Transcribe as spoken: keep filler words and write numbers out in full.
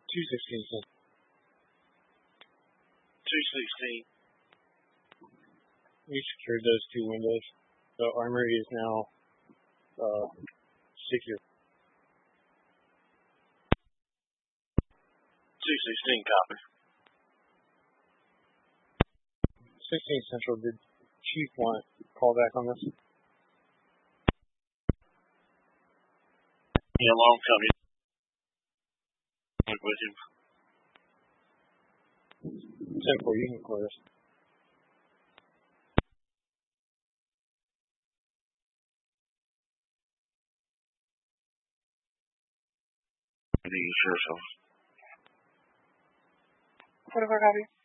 two sixteen. two sixteen. We secured those two windows. The armory is now uh, secure. two sixteen, copy. sixteen Central, did Chief want call back on this? Yeah, long coming. With him. ten four, you can clear us. Sure, so. forty-four, copy.